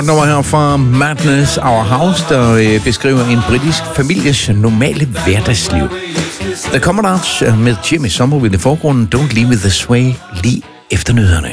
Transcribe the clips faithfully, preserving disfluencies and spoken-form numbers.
Nummer her fra Madness Our House, der øh, beskriver en britisk families normale hverdagsliv. Der kommer der med Jimmy Somerville i forgrunden, Don't Leave It This Way, lige efter nyhederne.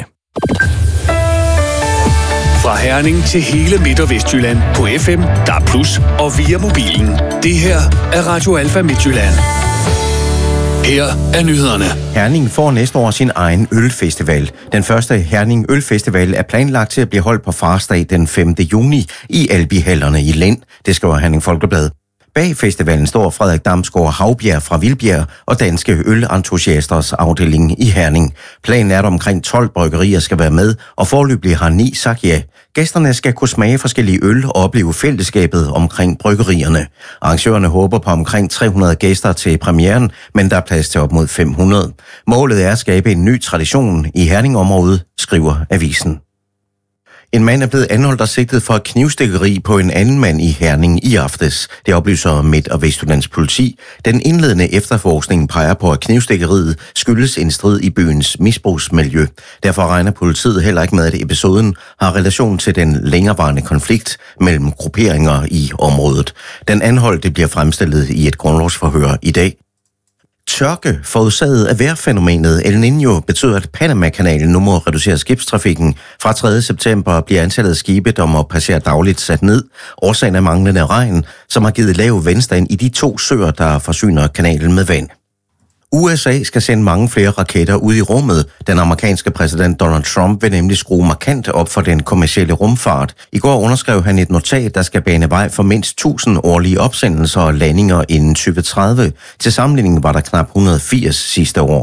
Fra Herning til hele Midt- og Vestjylland på F M, D A B plus, og via mobilen. Det her er Radio Alfa Midtjylland. Her er nyhederne. Herning får næste år sin egen ølfestival. Den første Herning Ølfestival er planlagt til at blive holdt på Farsdag den femte juni i Albihallerne i Lend. Det skriver Herning Folkeblad. Bag festivalen står Frederik Damsgaard Havbjerg fra Vildbjerg og Danske Ølentusiasters afdeling i Herning. Planen er, at omkring tolv bryggerier skal være med, og foreløbig har ni sagt ja. Gæsterne skal kunne smage forskellige øl og opleve fællesskabet omkring bryggerierne. Arrangørerne håber på omkring tre hundrede gæster til premieren, men der er plads til op mod fem hundrede. Målet er at skabe en ny tradition i Herning-området, skriver avisen. En mand er blevet anholdt og sigtet for knivstikkeri på en anden mand i Herning i aftes. Det oplyser Midt- og Vestjyllands politi. Den indledende efterforskning peger på, at knivstikkeriet skyldes en strid i byens misbrugsmiljø. Derfor regner politiet heller ikke med, at episoden har relation til den længerevarende konflikt mellem grupperinger i området. Den anholdte bliver fremstillet i et grundlovsforhør i dag. Tørke forårsaget af vejrfænomenet El Niño betyder, at Panama-kanalen nu må reducere skibstrafikken. Fra tredje september bliver antallet af skibe, der må passere dagligt, sat ned. Årsagen er manglende regn, som har givet lav vandstand i de to søer, der forsyner kanalen med vand. U S A skal sende mange flere raketter ud i rummet. Den amerikanske præsident Donald Trump vil nemlig skrue markant op for den kommercielle rumfart. I går underskrev han et notat, der skal bane vej for mindst tusind årlige opsendelser og landinger inden tyve tredive. Til sammenligning var der knap et hundrede og firs sidste år.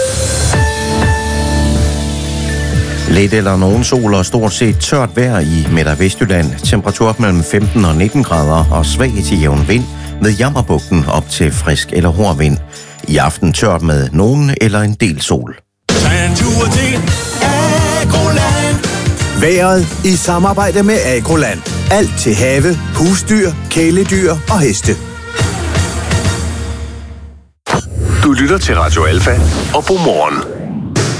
Lidt eller nogen sol og stort set tørt vejr i Midt- og Vestjylland. Temperatur mellem femten og nitten grader og svag til jævn vind med Jammerbugten op til frisk eller hård vind. I aften tørt med nogen eller en del sol. Vejret i samarbejde med Agroland. Alt til have, husdyr, kæledyr og heste. Du lytter til Radio Alfa og Godmorgen.